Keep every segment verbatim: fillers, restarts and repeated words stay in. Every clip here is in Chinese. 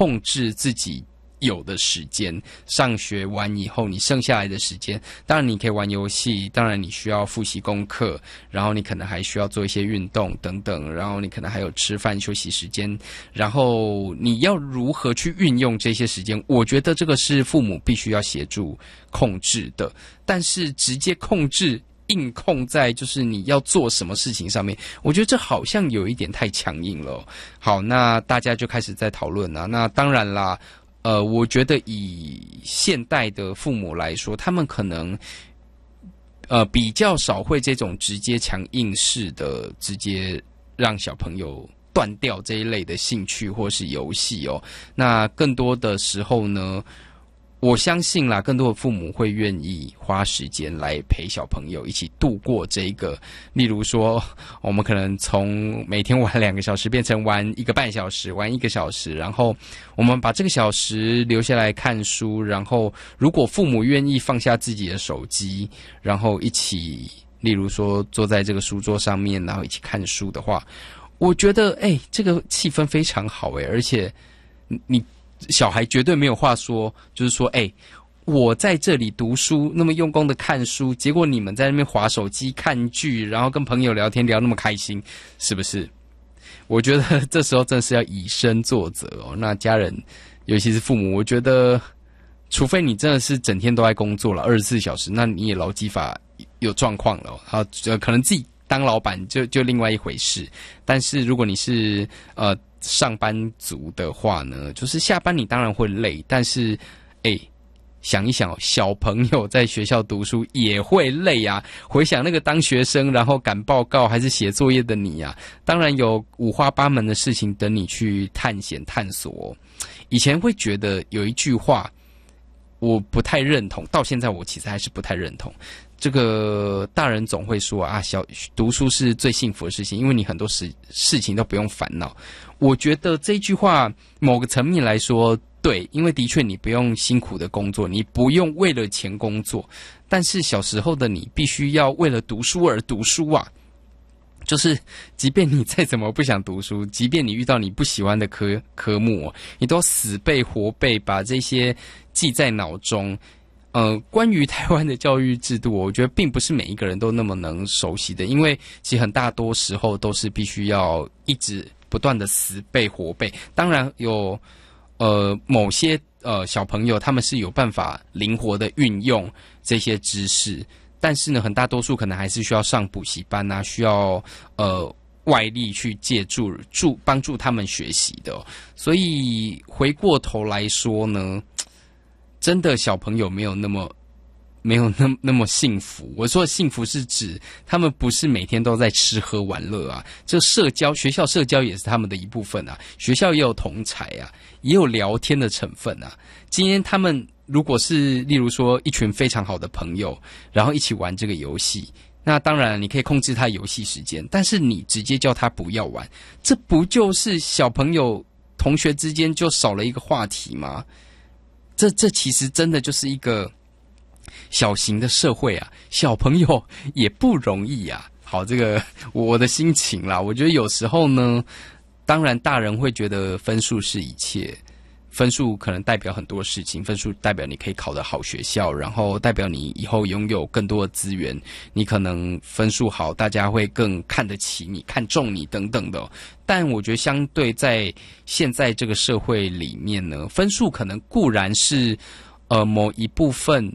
控制自己有的时间，上学完以后你剩下来的时间，当然你可以玩游戏，当然你需要复习功课，然后你可能还需要做一些运动等等，然后你可能还有吃饭休息时间，然后你要如何去运用这些时间，我觉得这个是父母必须要协助控制的。但是直接控制硬控在就是你要做什么事情上面，我觉得这好像有一点太强硬了。好，那大家就开始在讨论啊，那当然啦，呃，我觉得以现代的父母来说，他们可能呃比较少会这种直接强硬式的直接让小朋友断掉这一类的兴趣或是游戏哦。那更多的时候呢，我相信啦，更多的父母会愿意花时间来陪小朋友一起度过这个，例如说，我们可能从每天玩两个小时变成玩一个半小时，玩一个小时，然后我们把这个小时留下来看书，然后如果父母愿意放下自己的手机，然后一起，例如说坐在这个书桌上面，然后一起看书的话，我觉得，哎，这个气氛非常好哎，而且你。小孩绝对没有话说，就是说，哎、欸，我在这里读书，那么用功的看书，结果你们在那边滑手机、看剧，然后跟朋友聊天聊那么开心，是不是？我觉得这时候真的是要以身作则哦。那家人，尤其是父母，我觉得，除非你真的是整天都在工作了，二十四小时，那你也劳基法有状况了，啊，可能自己当老板就就另外一回事。但是如果你是呃。上班族的话呢，就是下班你当然会累，但是，哎，想一想，小朋友在学校读书也会累啊。回想那个当学生，然后赶报告还是写作业的你啊，当然有五花八门的事情等你去探险探索。以前会觉得有一句话我不太认同，到现在我其实还是不太认同。这个大人总会说啊，小读书是最幸福的事情，因为你很多事事情都不用烦恼。我觉得这句话某个层面来说对，因为的确你不用辛苦的工作，你不用为了钱工作，但是小时候的你必须要为了读书而读书啊。就是即便你再怎么不想读书，即便你遇到你不喜欢的科科目，你都死背活背，把这些记在脑中。呃，关于台湾的教育制度，我觉得并不是每一个人都那么能熟悉的，因为其实很大多时候都是必须要一直不断的死背活背。当然有呃某些呃小朋友他们是有办法灵活的运用这些知识，但是呢，很大多数可能还是需要上补习班啊，需要呃外力去借助助帮助他们学习的哦。所以回过头来说呢，真的小朋友没有那么没有那那么幸福。我说的幸福是指他们不是每天都在吃喝玩乐啊，这社交学校社交也是他们的一部分啊，学校也有同侪啊，也有聊天的成分啊。今天他们如果是例如说一群非常好的朋友，然后一起玩这个游戏，那当然你可以控制他游戏时间，但是你直接叫他不要玩，这不就是小朋友同学之间就少了一个话题吗？这这其实真的就是一个小型的社会啊，小朋友也不容易啊。好，这个我的心情啦，我觉得有时候呢，当然大人会觉得分数是一切，分数可能代表很多事情，分数代表你可以考得好学校，然后代表你以后拥有更多的资源，你可能分数好，大家会更看得起你，看重你等等的。但我觉得相对在现在这个社会里面呢，分数可能固然是呃某一部分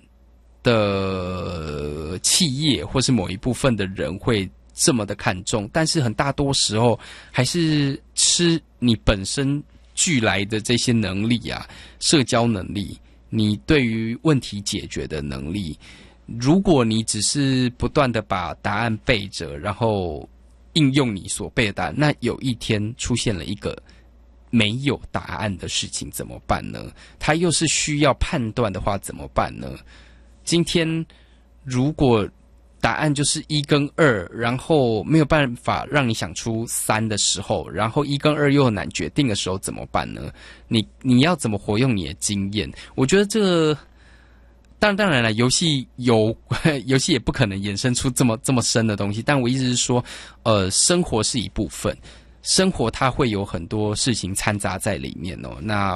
的企业或是某一部分的人会这么的看重，但是很大多时候还是吃你本身具来的这些能力啊，社交能力，你对于问题解决的能力，如果你只是不断的把答案背着，然后应用你所背的答案，那有一天出现了一个没有答案的事情怎么办呢？它又是需要判断的话怎么办呢？今天如果答案就是一跟二，然后没有办法让你想出三的时候，然后一跟二又很难决定的时候怎么办呢？你你要怎么活用你的经验？我觉得这个当然当然了，游戏有游戏也不可能衍生出这么这么深的东西，但我意思是说，呃，生活是一部分，生活它会有很多事情掺杂在里面哦。那